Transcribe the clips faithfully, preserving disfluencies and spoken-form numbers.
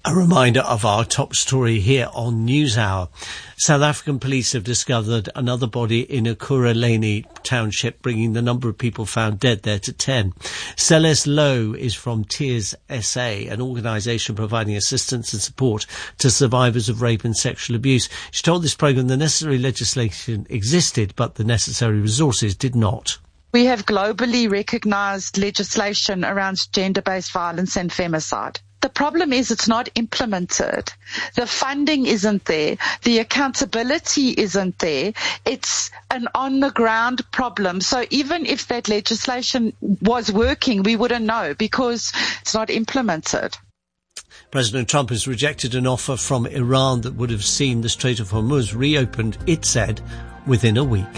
A reminder of our top story here on NewsHour. South African police have discovered another body in Ekurhuleni township, bringing the number of people found dead there to ten. Celeste Lowe is from Tears S A, an organisation providing assistance and support to survivors of rape and sexual abuse. She told this programme the necessary legislation existed, but the necessary resources did not. We have globally recognised legislation around gender-based violence and femicide. The problem is it's not implemented. The funding isn't there. The accountability isn't there. It's an on-the-ground problem. So even if that legislation was working, we wouldn't know because it's not implemented. President Trump has rejected an offer from Iran that would have seen the Strait of Hormuz reopened, it said, within a week.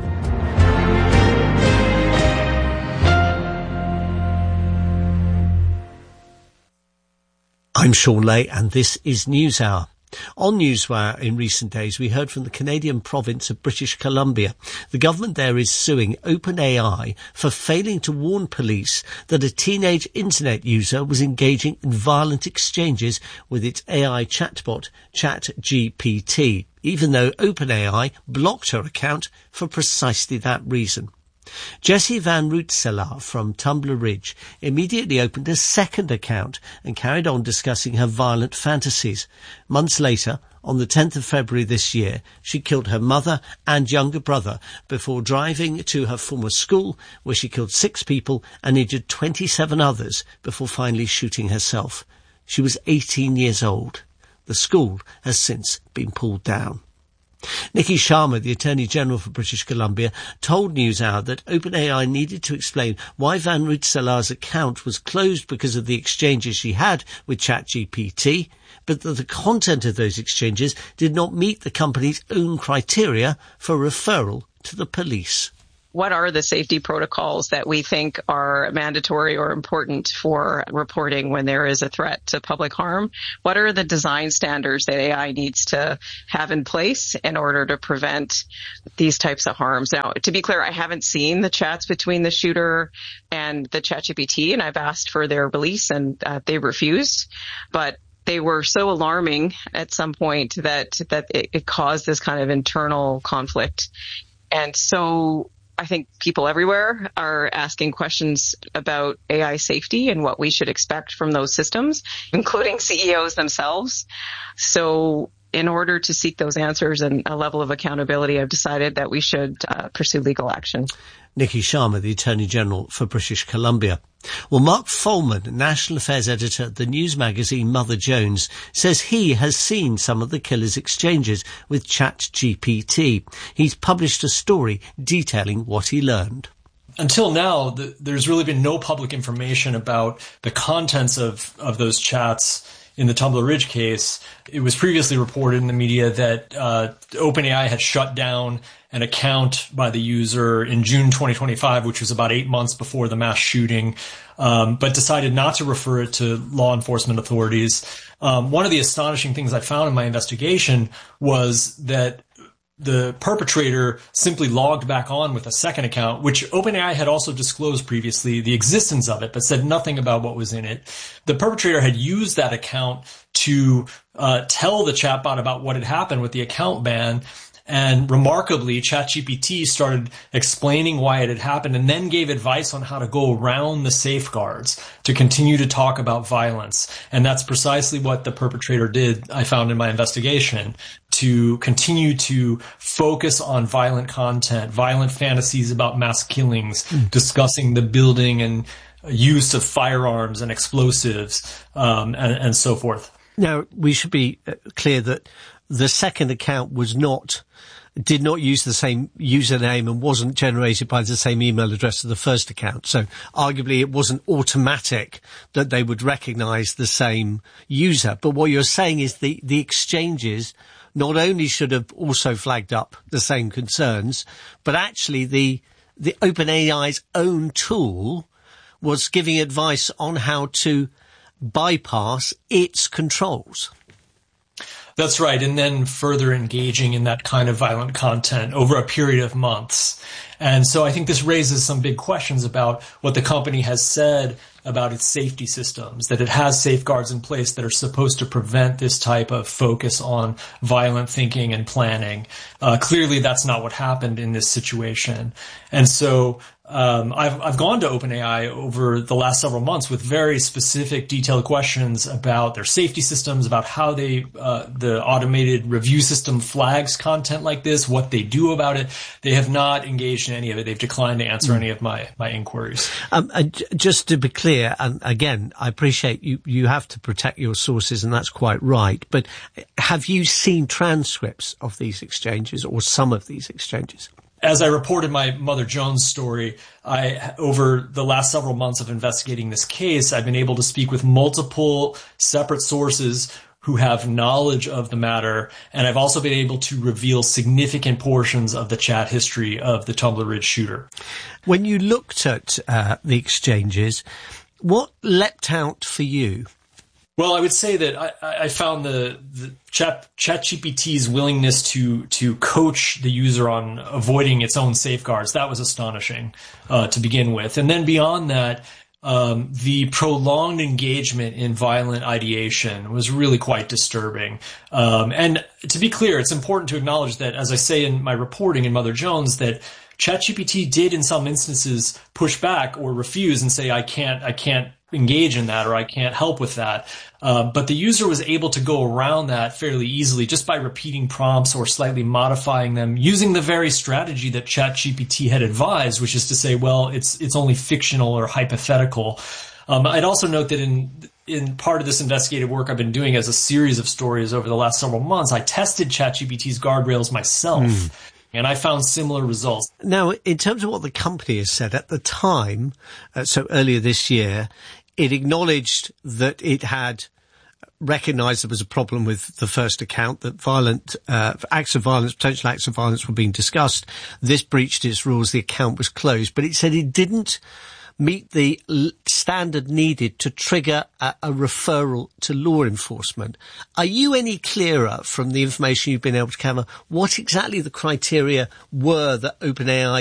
I'm Sean Lay, and this is NewsHour. On NewsWire in recent days, we heard from the Canadian province of British Columbia. The government there is suing OpenAI for failing to warn police that a teenage internet user was engaging in violent exchanges with its A I chatbot, ChatGPT, even though OpenAI blocked her account for precisely that reason. Jessie Van Rootselaar from Tumbler Ridge immediately opened a second account and carried on discussing her violent fantasies. Months later, on the tenth of February this year, she killed her mother and younger brother before driving to her former school, where she killed six people and injured twenty-seven others before finally shooting herself. She was eighteen years old. The school has since been pulled down. Nikki Sharma, the Attorney General for British Columbia, told NewsHour that OpenAI needed to explain why Van Rootselaar's account was closed because of the exchanges she had with ChatGPT, but that the content of those exchanges did not meet the company's own criteria for referral to the police. What are the safety protocols that we think are mandatory or important for reporting when there is a threat to public harm? What are the design standards that A I needs to have in place in order to prevent these types of harms? Now, to be clear, I haven't seen the chats between the shooter and the ChatGPT, and I've asked for their release, and uh, they refused. But they were so alarming at some point that that it, it caused this kind of internal conflict. And so I think people everywhere are asking questions about A I safety and what we should expect from those systems, including C E Os themselves. So in order to seek those answers and a level of accountability, I've decided that we should uh, pursue legal action. Nikki Sharma, the Attorney General for British Columbia. Well, Mark Folman, National Affairs Editor at the news magazine Mother Jones, says he has seen some of the killer's exchanges with ChatGPT. He's published a story detailing what he learned. Until now, the, there's really been no public information about the contents of, of those chats. In the Tumbler Ridge case, it was previously reported in the media that uh, OpenAI had shut down an account by the user in June twenty twenty-five, which was about eight months before the mass shooting, um, but decided not to refer it to law enforcement authorities. Um, one of the astonishing things I found in my investigation was that the perpetrator simply logged back on with a second account, which OpenAI had also disclosed previously the existence of it, but said nothing about what was in it. The perpetrator had used that account to uh, tell the chatbot about what had happened with the account ban. And remarkably, ChatGPT started explaining why it had happened and then gave advice on how to go around the safeguards to continue to talk about violence. And that's precisely what the perpetrator did, I found in my investigation, to continue to focus on violent content, violent fantasies about mass killings, mm. discussing the building and use of firearms and explosives, um, and, and so forth. Now, we should be clear that the second account was not, did not use the same username and wasn't generated by the same email address as the first account. So arguably it wasn't automatic that they would recognize the same user. But what you're saying is the, the exchanges not only should have also flagged up the same concerns, but actually the, the OpenAI's own tool was giving advice on how to bypass its controls. That's right. And then further engaging in that kind of violent content over a period of months. And so I think this raises some big questions about what the company has said about its safety systems, that it has safeguards in place that are supposed to prevent this type of focus on violent thinking and planning. Uh, clearly, that's not what happened in this situation. And so Um, I've, I've gone to OpenAI over the last several months with very specific, detailed questions about their safety systems, about how they, uh, the automated review system flags content like this, what they do about it. They have not engaged in any of it. They've declined to answer any of my, my inquiries. Um, and just to be clear, and again, I appreciate you, you have to protect your sources, and that's quite right. But have you seen transcripts of these exchanges or some of these exchanges? As I reported my Mother Jones story, I, over the last several months of investigating this case, I've been able to speak with multiple separate sources who have knowledge of the matter, and I've also been able to reveal significant portions of the chat history of the Tumbler Ridge shooter. When you looked at uh, the exchanges, what leapt out for you? Well, I would say that I, I found the, the Chat, ChatGPT's willingness to to coach the user on avoiding its own safeguards. That was astonishing uh, to begin with. And then beyond that, um, the prolonged engagement in violent ideation was really quite disturbing. Um, and to be clear, it's important to acknowledge that, as I say in my reporting in Mother Jones, that ChatGPT did in some instances push back or refuse and say, I can't, I can't engage in that, or I can't help with that. Uh, but the user was able to go around that fairly easily just by repeating prompts or slightly modifying them using the very strategy that ChatGPT had advised, which is to say, well, it's it's only fictional or hypothetical. Um, I'd also note that in in part of this investigative work I've been doing as a series of stories over the last several months, I tested ChatGPT's guardrails myself. Mm. And I found similar results. Now, in terms of what the company has said at the time, uh, so earlier this year, it acknowledged that it had recognised there was a problem with the first account, that violent uh, acts of violence, potential acts of violence were being discussed. This breached its rules. The account was closed. But it said it didn't meet the l- standard needed to trigger a, a referral to law enforcement. Are you any clearer from the information you've been able to gather what exactly the criteria were that OpenAI